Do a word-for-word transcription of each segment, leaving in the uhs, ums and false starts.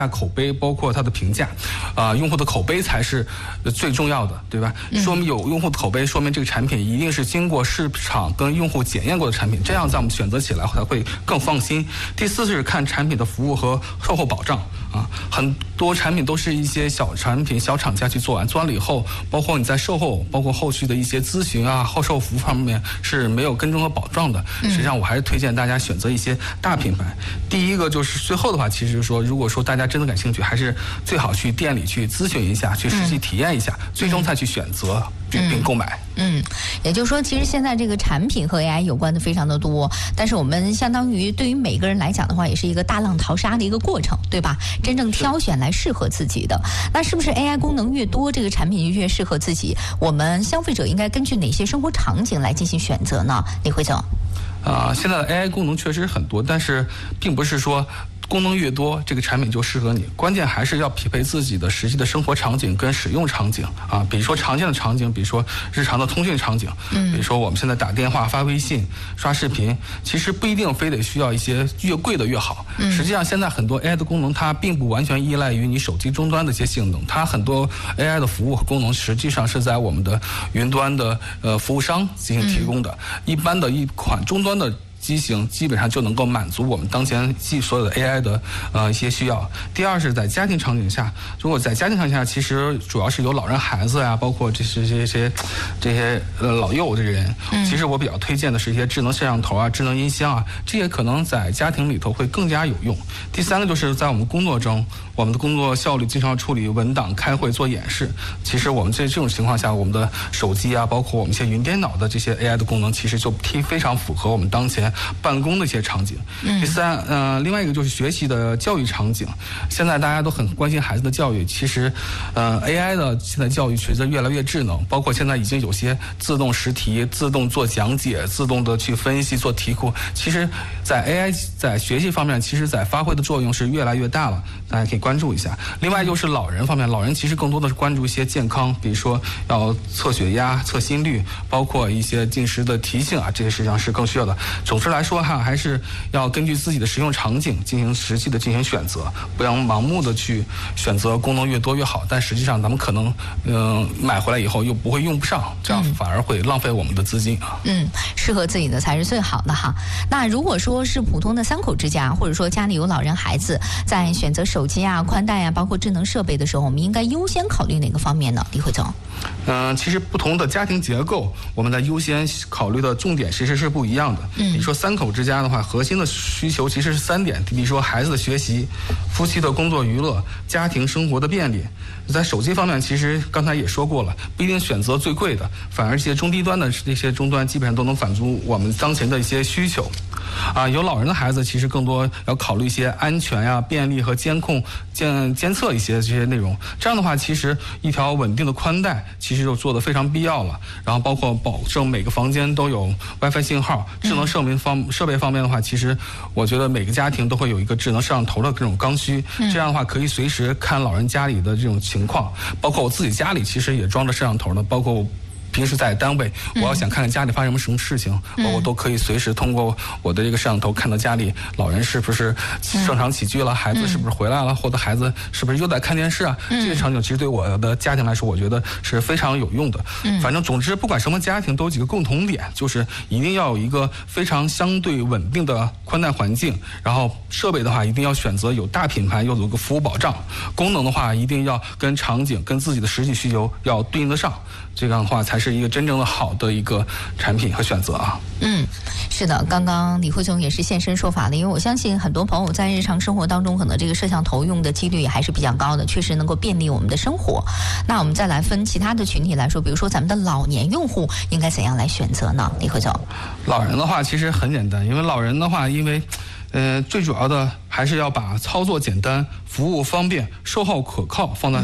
口碑，包括它的评价，啊、呃，用户的口碑才是最重要的，对吧？说明有用户的口碑，说明这个产品一定是经过市场跟用户检验过的产品，这样在我们选择起来才会更放心。第四是看产品的服务和售后保障啊，很多产品都是一些小产品、小厂家去做完，做完了以后，包括你在售后，包括后续的一些咨询啊、后售服务方面是没有跟踪和保障的。实际上，我还是推荐大家选择一些大品牌。第一个就是最后的话，其实说，如果说大家真的感兴趣，还是最好去店里去咨询一下，去实际体验一下，嗯、最终再去选择并购买。 嗯，也就是说，其实现在这个产品和 A I 有关的非常的多，但是我们相当于对于每个人来讲的话，也是一个大浪淘沙的一个过程，对吧？真正挑选来适合自己的，那是不是 A I 功能越多，这个产品越适合自己？我们消费者应该根据哪些生活场景来进行选择呢？李辉总。 啊、呃，现在的 A I 功能确实很多，但是并不是说功能越多，这个产品就适合你。关键还是要匹配自己的实际的生活场景跟使用场景啊。比如说常见的场景，比如说日常的通讯场景，嗯，比如说我们现在打电话、发微信、刷视频，其实不一定非得需要一些越贵的越好。嗯，实际上现在很多 A I 的功能，它并不完全依赖于你手机终端的一些性能，它很多 A I 的服务和功能实际上是在我们的云端的呃服务商进行提供的。嗯、一般的一款终端的机型基本上就能够满足我们当前所有的 A I 的呃一些需要。第二是在家庭场景下，如果在家庭场景下，其实主要是有老人、孩子呀、啊，包括这些这些这些呃老幼的人，其实我比较推荐的是一些智能摄像头啊、智能音箱啊，这些可能在家庭里头会更加有用。第三个就是在我们工作中，我们的工作效率经常处理文档、开会、做演示，其实我们在这种情况下，我们的手机啊，包括我们一些云电脑的这些 A I 的功能，其实就非常符合我们当前办公的一些场景。第三，呃，另外一个就是学习的教育场景。现在大家都很关心孩子的教育，其实，呃 ，A I 的现在教育随着越来越智能，包括现在已经有些自动识题、自动做讲解、自动的去分析、做题库。其实，在 A I 在学习方面，其实在发挥的作用是越来越大了，大家可以关注一下。另外就是老人方面，老人其实更多的是关注一些健康，比如说要测血压、测心率，包括一些进食的提醒啊，这些实际上是更需要的。总之来说哈，还是要根据自己的使用场景进行实际的进行选择，不要盲目的去选择功能越多越好，但实际上咱们可能嗯、呃、买回来以后又不会用不上，这样反而会浪费我们的资金啊。 嗯，适合自己的才是最好的哈。那如果说是普通的三口之家，或者说家里有老人孩子，在选择手机啊、宽带啊，包括智能设备的时候，我们应该优先考虑哪个方面呢？李辉总。 嗯、呃，其实不同的家庭结构，我们在优先考虑的重点其实是不一样的。嗯，比如说三口之家的话，核心的需求其实是三点，比如说孩子的学习、夫妻的工作娱乐、家庭生活的便利。在手机方面，其实刚才也说过了，不一定选择最贵的，反而一些中低端的这些终端基本上都能满足我们当前的一些需求。啊，有老人的孩子，其实更多要考虑一些安全呀、便利和监控、监监测一些这些内容。这样的话，其实一条稳定的宽带其实就做得非常必要了。然后包括保证每个房间都有 WiFi 信号，智能设备方设备方面的话，其实我觉得每个家庭都会有一个智能摄像头的这种刚需。这样的话，可以随时看老人家里的这种情况，包括我自己家里其实也装着摄像头的，包括我平时在单位，我要想看看家里发生什么事情，嗯、我都可以随时通过我的这个摄像头看到家里老人是不是正常起居了，嗯、孩子是不是回来了，或者孩子是不是又在看电视啊？嗯、这些场景其实对我的家庭来说，我觉得是非常有用的。嗯、反正总之，不管什么家庭，都有几个共同点，就是一定要有一个非常相对稳定的宽带环境，然后设备的话，一定要选择有大品牌，又有个服务保障；功能的话，一定要跟场景、跟自己的实际需求要对应得上。这样的话才是一个真正的好的一个产品和选择啊。 嗯，是的，刚刚李辉总也是现身说法了，因为我相信很多朋友在日常生活当中，可能这个摄像头用的几率也还是比较高的，确实能够便利我们的生活。那我们再来分其他的群体来说，比如说咱们的老年用户应该怎样来选择呢？李辉总。 老人的话其实很简单，因为老人的话，因为呃，最主要的还是要把操作简单、服务方便、售后可靠放在、嗯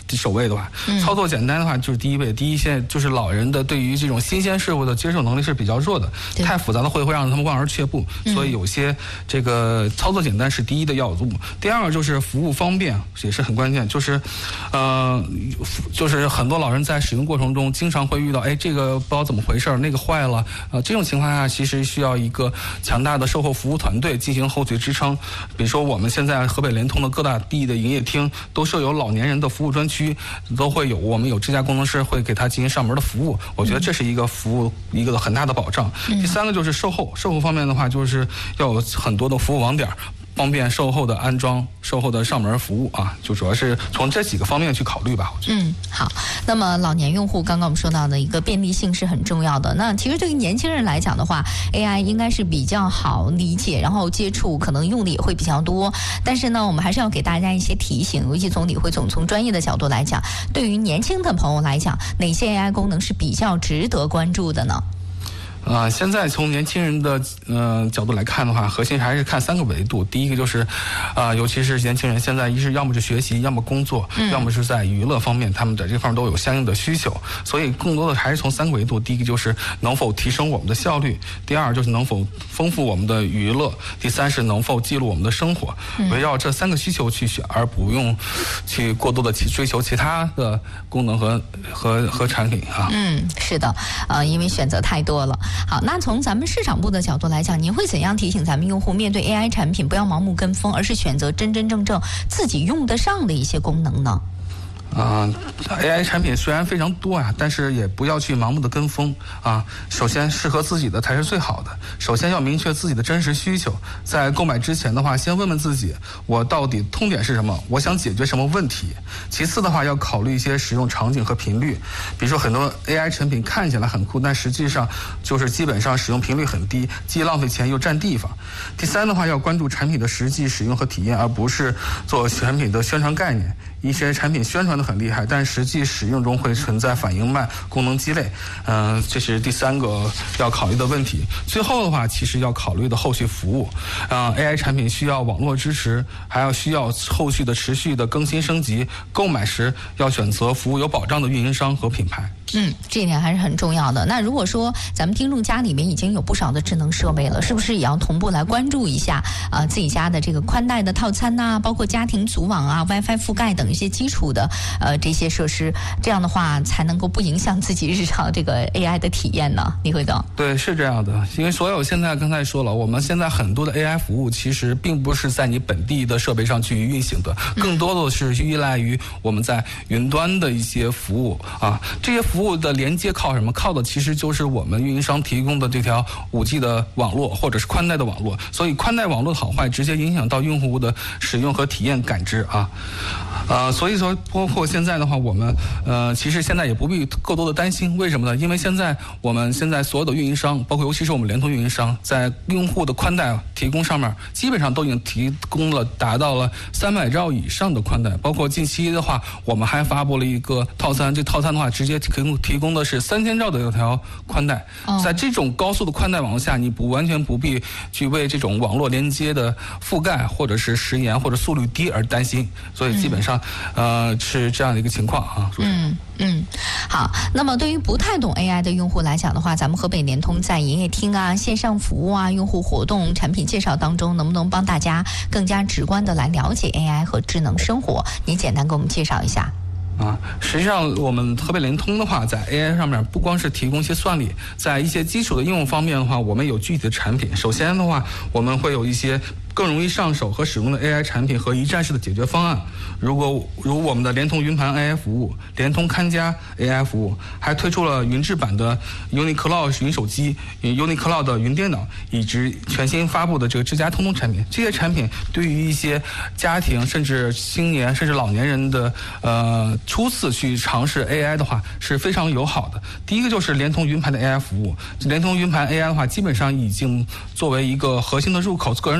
首位的话，操作简单的话就是第一位。第一，现在就是老人的对于这种新鲜事物的接受能力是比较弱的，太复杂的会会让他们望而却步，所以有些这个操作简单是第一的要素。第二就是服务方便也是很关键，就是呃就是很多老人在使用过程中经常会遇到，哎，这个不知道怎么回事，那个坏了，呃这种情况下其实需要一个强大的售后服务团队进行后续支撑。比如说我们现在河北联通的各大地的营业厅都设有老年人的服务专区，都会有我们有支架工程师会给他进行上门的服务，我觉得这是一个服务一个很大的保障。第三个就是售后，售后方面的话就是要有很多的服务网点，方便售后的安装、售后的上门服务啊，就主要是从这几个方面去考虑吧。我觉得。 嗯，好。那么老年用户刚刚我们说到的一个便利性是很重要的。那其实对于年轻人来讲的话 ，A I 应该是比较好理解，然后接触可能用的也会比较多。但是呢，我们还是要给大家一些提醒，尤其从李慧总从专业的角度来讲，对于年轻的朋友来讲，哪些 A I 功能是比较值得关注的呢？ 啊、呃，现在从年轻人的呃角度来看的话，核心还是看三个维度。第一个就是，啊、呃，尤其是年轻人现在一是要么是学习，要么工作，嗯、要么是在娱乐方面，他们在这方面都有相应的需求。所以更多的还是从三个维度：第一个就是能否提升我们的效率；第二就是能否丰富我们的娱乐；第三是能否记录我们的生活。围绕这三个需求去选，而不用去过多的去追求其他的功能和和和产品啊。 嗯，是的，呃，因为选择太多了。好，那从咱们市场部的角度来讲，您会怎样提醒咱们用户面对 A I 产品不要盲目跟风，而是选择真真正正自己用得上的一些功能呢？ 啊、呃、，A I 产品虽然非常多啊，但是也不要去盲目的跟风啊。首先，适合自己的才是最好的。首先要明确自己的真实需求，在购买之前的话，先问问自己，我到底痛点是什么？我想解决什么问题？其次的话，要考虑一些使用场景和频率。比如说，很多 A I 产品看起来很酷，但实际上就是基本上使用频率很低，既浪费钱又占地方。第三的话，要关注产品的实际使用和体验，而不是做产品的宣传概念。一些产品宣传的很厉害，但实际使用中会存在反应慢、功能鸡肋，嗯、呃，这是第三个要考虑的问题。最后的话，其实要考虑的后续服务，啊、呃、，A I 产品需要网络支持，还要需要后续的持续的更新升级。购买时要选择服务有保障的运营商和品牌。 嗯，这一点还是很重要的。那如果说咱们听众家里面已经有不少的智能设备了，是不是也要同步来关注一下啊、呃、自己家的这个宽带的套餐呐、啊，包括家庭组网啊、WiFi 覆盖等一些基础的呃这些设施，这样的话才能够不影响自己日常这个 A I 的体验呢？李慧总。 对，是这样的，因为所有现在刚才说了，我们现在很多的 A I 服务其实并不是在你本地的设备上去运行的，更多的是依赖于我们在云端的一些服务啊，这些服务服务的连接靠什么？靠的其实就是我们运营商提供的这条 五 G 的网络或者是宽带的网络，所以宽带网络的好坏直接影响到用户的使用和体验感知啊。呃，所以说包括现在的话，我们呃其实现在也不必过多的担心，为什么呢？因为现在我们现在所有的运营商，包括尤其是我们联通运营商，在用户的宽带提供上面，基本上都已经提供了达到了三百兆以上的宽带，包括近期的话，我们还发布了一个套餐，这套餐的话直接提供提供的是三千兆的一条宽带，哦、在这种高速的宽带网络下，你不完全不必去为这种网络连接的覆盖或者是时延或者速率低而担心，所以基本上、嗯、呃是这样的一个情况啊。 嗯嗯，好。那么对于不太懂 A I 的用户来讲的话，咱们河北联通在营业厅啊、线上服务啊、用户活动、产品介绍当中，能不能帮大家更加直观的来了解 A I 和智能生活？你简单给我们介绍一下。 啊，实际上我们河北联通的话，在 A I 上面不光是提供一些算力，在一些基础的应用方面的话，我们有具体的产品。首先的话，我们会有一些更容易上手和使用的 A I 产品和一站式的解决方案。如果如我们的联通云盘 A I 服务、联通看家 A I 服务，还推出了云质版的 UniCloud 云手机、UniCloud 的云电脑，以及全新发布的这个智家通通产品。这些产品对于一些家庭甚至青年甚至老年人的呃初次去尝试 A I 的话是非常友好的。第一个就是联通云盘的 A I 服务，联通云盘 A I 的话，基本上已经作为一个核心的入口，个人入口。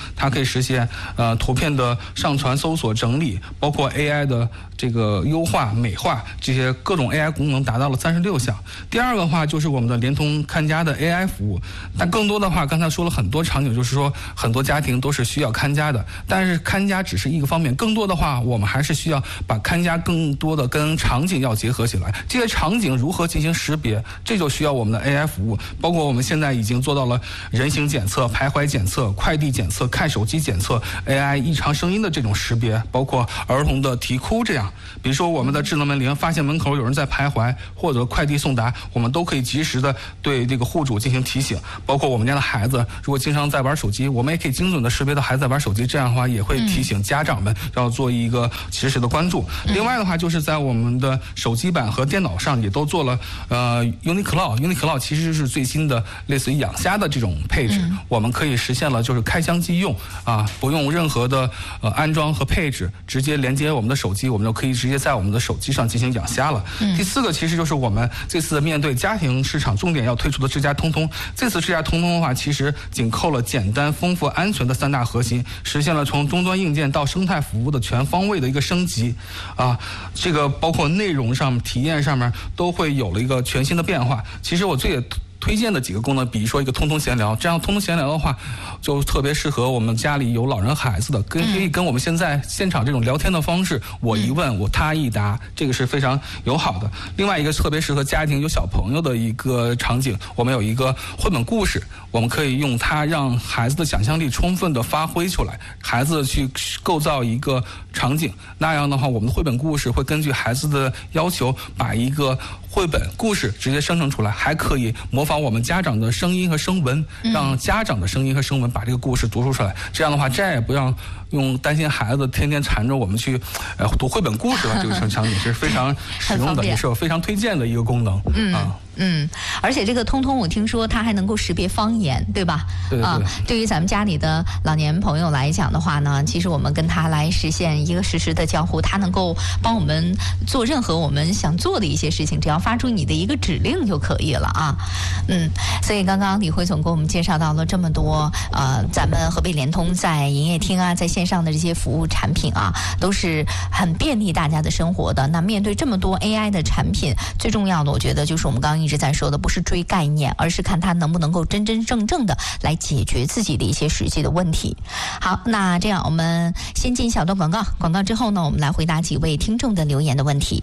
它可以实现呃图片的上传、搜索、整理，包括 A I 的这个优化、美化，这些各种 A I 功能达到了三十六项。第二个的话就是我们的联通看家的 A I 服务，但更多的话，刚才说了很多场景，就是说很多家庭都是需要看家的，但是看家只是一个方面，更多的话，我们还是需要把看家更多的跟场景要结合起来。这些场景如何进行识别，这就需要我们的 A I 服务，包括我们现在已经做到了人形检测、徘徊检测、快递检测、看手机检测、A I 异常声音的这种识别，包括儿童的啼哭这样。比如说我们的智能门铃发现门口有人在徘徊，或者快递送达，我们都可以及时的对这个户主进行提醒。包括我们家的孩子如果经常在玩手机，我们也可以精准的识别到孩子在玩手机，这样的话也会提醒家长们要做一个及时的关注。另外的话，就是在我们的手机版和电脑上也都做了呃 UniCloud。UniCloud 其实是最新的类似于养虾的这种配置，嗯、我们可以实现了就是开箱即用啊，不用任何的呃安装和配置，直接连接我们的手机，我们就可以直接在我们的手机上进行养虾了。嗯、第四个其实就是我们这次面对家庭市场重点要推出的智家通通。这次智家通通的话，其实紧扣了简单、丰富、安全的三大核心，实现了从终端硬件到生态服务的全方位的一个升级啊。这个包括内容上、体验上面都会有了一个全新的变化。其实我最推荐的几个功能，比如说一个通通闲聊，这样通通闲聊的话，就特别适合我们家里有老人孩子的，跟可以跟我们现在现场这种聊天的方式，我一问我他一答，这个是非常友好的。另外一个特别适合家庭有小朋友的一个场景，我们有一个绘本故事，我们可以用它让孩子的想象力充分的发挥出来，孩子去构造一个场景，那样的话，我们的绘本故事会根据孩子的要求，把一个绘本故事直接生成出来，还可以模仿我们家长的声音和声纹，让家长的声音和声纹把这个故事读出出来。这样的话，再也不要用担心孩子天天缠着我们去呃读绘本故事了，这个场景是非常实用的，也是我非常推荐的一个功能。嗯啊。 嗯，而且这个通通我听说它还能够识别方言，对吧？ 对对对。 啊，对于咱们家里的老年朋友来讲的话呢，其实我们跟他来实现一个实时的交互，他能够帮我们做任何我们想做的一些事情，只要发出你的一个指令就可以了啊。嗯，所以刚刚李辉总给我们介绍到了这么多呃，咱们河北联通在营业厅啊，在线上的这些服务产品啊，都是很便利大家的生活的。那面对这么多 A I 的产品，最重要的我觉得就是我们刚刚一直在说的，不是追概念，而是看它能不能够真真正正的来解决自己的一些实际的问题。好，那这样我们先进一小段广告，广告之后呢，我们来回答几位听众的留言的问题。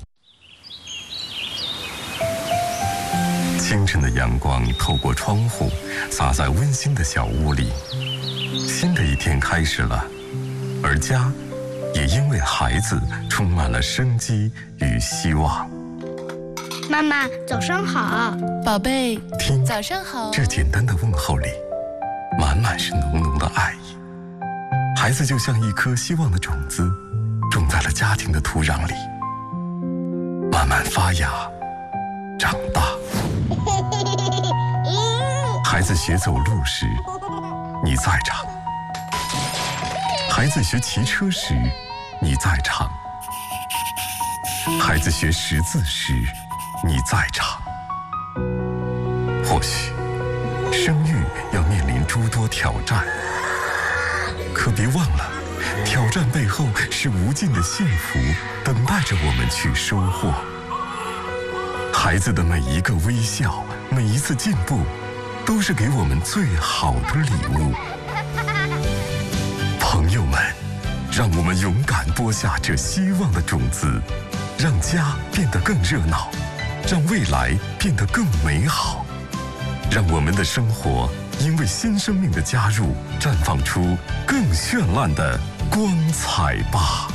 清晨的阳光透过窗户洒在温馨的小屋里，新的一天开始了，而家也因为孩子充满了生机与希望。 妈妈，早上好。 宝贝， 听， 早上好。 这简单的问候里，满满是浓浓的爱意。孩子就像一颗希望的种子，种在了家庭的土壤里，慢慢发芽，长大。孩子学走路时，你在场；孩子学骑车时，你在场；孩子学识字时，你在场。或许生育要面临诸多挑战，可别忘了，挑战背后是无尽的幸福等待着我们去收获。孩子的每一个微笑，每一次进步，都是给我们最好的礼物。朋友们，让我们勇敢播下这希望的种子，让家变得更热闹，让未来变得更美好，让我们的生活因为新生命的加入，绽放出更绚烂的光彩吧。